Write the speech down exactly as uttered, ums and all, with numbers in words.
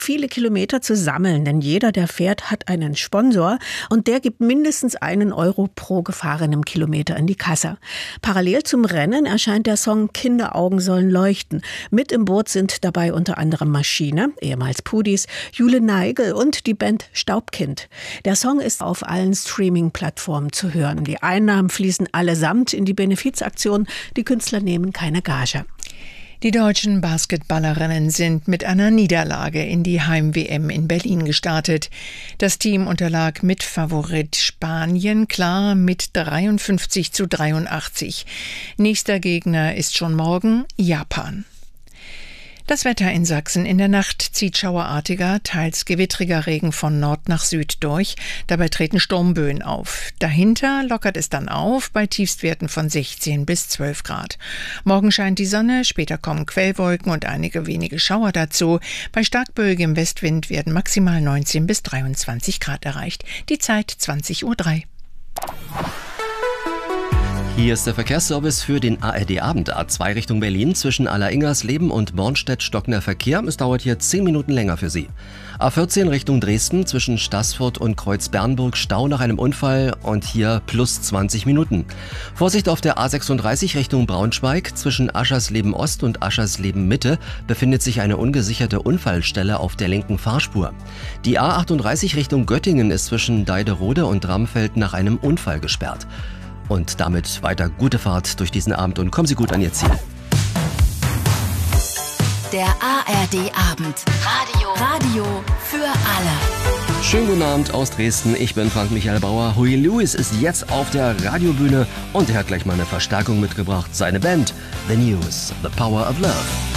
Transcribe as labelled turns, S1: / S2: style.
S1: viele Kilometer zu sammeln, denn jeder, der fährt, hat einen Sponsor und der gibt mindestens einen Euro pro gefahrenem Kilometer in die Kasse. Parallel zum Rennen erscheint der Song Kinderaugen sollen leuchten. Mit im Boot sind dabei unter anderem Maschine, ehemals Pudis, Jule Neigel und die Band Staubkind. Der Song ist auf allen Streaming-Plattformen zu hören. Die Einnahmen fließen allesamt in die Benefizaktion. Die Künstler nehmen keine Gage.
S2: Die deutschen Basketballerinnen sind mit einer Niederlage in die Heim-W M in Berlin gestartet. Das Team unterlag Mitfavorit Spanien klar mit dreiundfünfzig zu dreiundachtzig. Nächster Gegner ist schon morgen Japan. Das Wetter in Sachsen: In der Nacht zieht schauerartiger, teils gewittriger Regen von Nord nach Süd durch. Dabei treten Sturmböen auf. Dahinter lockert es dann auf bei Tiefstwerten von sechzehn bis zwölf Grad. Morgen scheint die Sonne, später kommen Quellwolken und einige wenige Schauer dazu. Bei starkböigem Westwind werden maximal neunzehn bis dreiundzwanzig Grad erreicht. Die Zeit zwanzig Uhr drei.
S3: Hier ist der Verkehrsservice für den A R D-Abend. A zwei Richtung Berlin zwischen Allersingersleben und Bornstedt stockender Verkehr. Es dauert hier zehn Minuten länger für Sie. A vierzehn Richtung Dresden zwischen Staßfurt und Kreuzbernburg Stau nach einem Unfall und hier plus zwanzig Minuten. Vorsicht auf der A sechsunddreißig Richtung Braunschweig zwischen Aschersleben Ost und Aschersleben Mitte befindet sich eine ungesicherte Unfallstelle auf der linken Fahrspur. Die A achtunddreißig Richtung Göttingen ist zwischen Deiderode und Dramfeld nach einem Unfall gesperrt. Und damit weiter gute Fahrt durch diesen Abend und kommen Sie gut an Ihr Ziel.
S4: Der A R D-Abend. Radio. Radio für alle.
S3: Schönen guten Abend aus Dresden. Ich bin Frank-Michael Bauer. Huey Lewis ist jetzt auf der Radiobühne und er hat gleich mal eine Verstärkung mitgebracht. Seine Band, The News, The Power of Love.